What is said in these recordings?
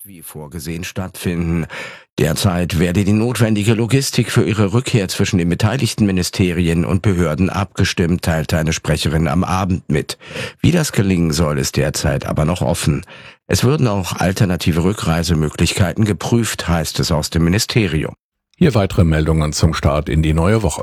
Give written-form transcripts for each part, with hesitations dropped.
wie vorgesehen stattfinden. Derzeit werde die notwendige Logistik für ihre Rückkehr zwischen den beteiligten Ministerien und Behörden abgestimmt, teilte eine Sprecherin am Abend mit. Wie das gelingen soll, ist derzeit aber noch offen. Es würden auch alternative Rückreisemöglichkeiten geprüft, heißt es aus dem Ministerium. Hier weitere Meldungen zum Start in die neue Woche.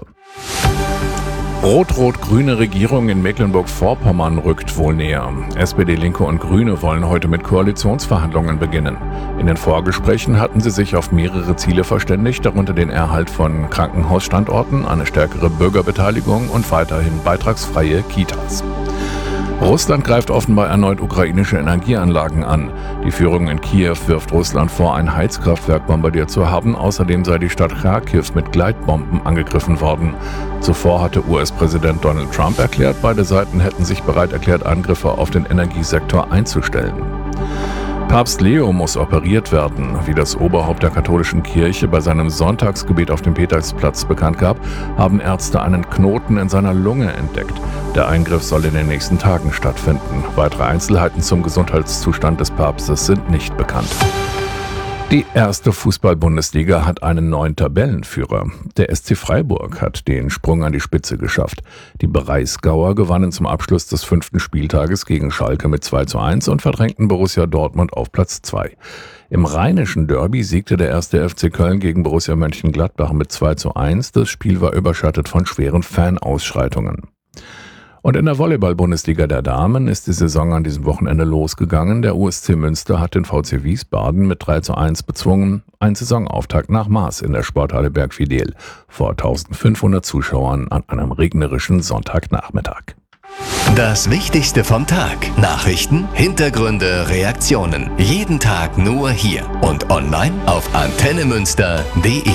Rot-rot-grüne Regierung in Mecklenburg-Vorpommern rückt wohl näher. SPD, Linke und Grüne wollen heute mit Koalitionsverhandlungen beginnen. In den Vorgesprächen hatten sie sich auf mehrere Ziele verständigt, darunter den Erhalt von Krankenhausstandorten, eine stärkere Bürgerbeteiligung und weiterhin beitragsfreie Kitas. Russland greift offenbar erneut ukrainische Energieanlagen an. Die Führung in Kiew wirft Russland vor, ein Heizkraftwerk bombardiert zu haben. Außerdem sei die Stadt Kharkiv mit Gleitbomben angegriffen worden. Zuvor hatte US-Präsident Donald Trump erklärt, beide Seiten hätten sich bereit erklärt, Angriffe auf den Energiesektor einzustellen. Papst Leo muss operiert werden. Wie das Oberhaupt der katholischen Kirche bei seinem Sonntagsgebet auf dem Petersplatz bekannt gab, haben Ärzte einen Knoten in seiner Lunge entdeckt. Der Eingriff soll in den nächsten Tagen stattfinden. Weitere Einzelheiten zum Gesundheitszustand des Papstes sind nicht bekannt. Die erste Fußball-Bundesliga hat einen neuen Tabellenführer. Der SC Freiburg hat den Sprung an die Spitze geschafft. Die Breisgauer gewannen zum Abschluss des 5. Spieltages gegen Schalke mit 2:1 und verdrängten Borussia Dortmund auf Platz 2. Im rheinischen Derby siegte der 1. FC Köln gegen Borussia Mönchengladbach mit 2:1. Das Spiel war überschattet von schweren Fanausschreitungen. Und in der Volleyball-Bundesliga der Damen ist die Saison an diesem Wochenende losgegangen. Der USC Münster hat den VC Wiesbaden mit 3:1 bezwungen. Ein Saisonauftakt nach Maß in der Sporthalle Bergfidel vor 1500 Zuschauern an einem regnerischen Sonntagnachmittag. Das Wichtigste vom Tag. Nachrichten, Hintergründe, Reaktionen. Jeden Tag nur hier und online auf antennemünster.de.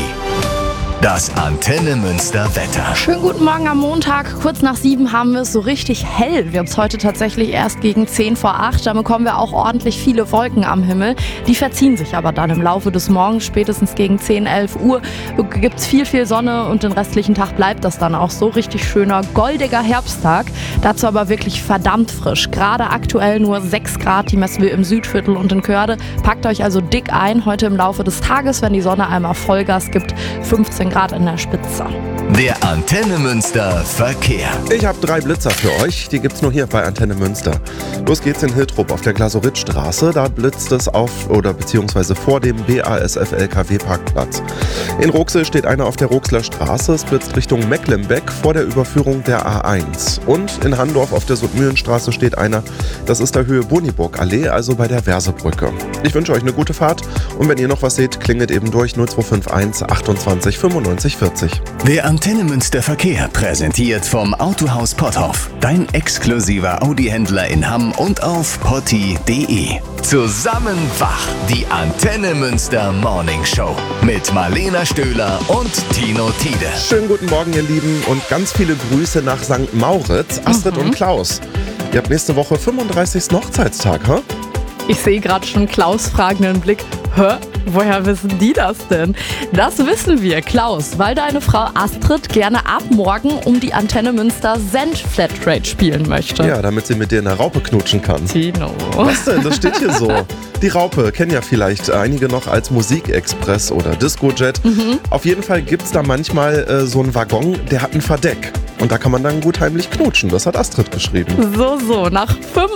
Das Antenne Münster Wetter. Schönen guten Morgen am Montag. Kurz nach 7 haben wir es so richtig hell. Wir haben es heute tatsächlich erst gegen 10 vor 8. Da bekommen wir auch ordentlich viele Wolken am Himmel. Die verziehen sich aber dann im Laufe des Morgens. Spätestens gegen 10, 11 Uhr gibt es viel Sonne und den restlichen Tag bleibt das dann auch so. Richtig schöner, goldiger Herbsttag. Dazu aber wirklich verdammt frisch. Gerade aktuell nur 6 Grad. Die messen wir im Südviertel und in Körde. Packt euch also dick ein. Heute im Laufe des Tages, wenn die Sonne einmal Vollgas gibt, 15 Grad in der Spitze. Der Antenne Münster Verkehr. Ich habe 3 Blitzer für euch, die gibt's nur hier bei Antenne Münster. Los geht's in Hiltrup auf der Glasuritstraße, da blitzt es beziehungsweise vor dem BASF LKW-Parkplatz. In Roxel steht einer auf der Roxler Straße, es blitzt Richtung Mecklenbeck vor der Überführung der A1. Und in Handorf auf der Sudmühlenstraße steht einer, das ist der Höhe Boniburg-Allee, also bei der Versebrücke. Ich wünsche euch eine gute Fahrt und wenn ihr noch was seht, klingelt eben durch 0251 28 95 40. Der Antenne Münster Verkehr präsentiert vom Autohaus Potthoff. Dein exklusiver Audi-Händler in Hamm und auf potti.de. Zusammen wach, die Antenne Münster Morning Show mit Marlena Stöhler und Tino Tiede. Schönen guten Morgen, ihr Lieben, und ganz viele Grüße nach St. Mauritz, Astrid und Klaus. Ihr habt nächste Woche 35. Hochzeitstag, hä? Ich sehe gerade schon Klaus' fragenden Blick. Hä? Woher wissen die das denn? Das wissen wir, Klaus, weil deine Frau Astrid gerne ab morgen um die Antenne Münster Senf-Flatrate spielen möchte. Ja, damit sie mit dir in der Raupe knutschen kann. Tino. Was denn? Das steht hier so. Die Raupe kennen ja vielleicht einige noch als Musikexpress oder Discojet. Auf jeden Fall gibt's da manchmal so einen Waggon, der hat ein Verdeck. Und da kann man dann gut heimlich knutschen. Das hat Astrid geschrieben. So, nach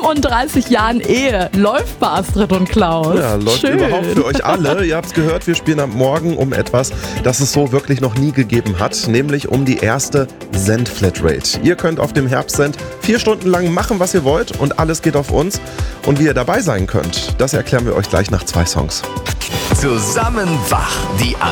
35 Jahren Ehe läuft bei Astrid und Klaus. Ja, läuft Schön. Überhaupt für euch alle. Ihr habt's gehört, wir spielen am Morgen um etwas, das es so wirklich noch nie gegeben hat, nämlich um die erste Senf-Flatrate. Ihr könnt auf dem Herbstsend 4 Stunden lang machen, was ihr wollt und alles geht auf uns. Und wie ihr dabei sein könnt, das erklären wir euch gleich nach 2 Songs. Zusammen wach, die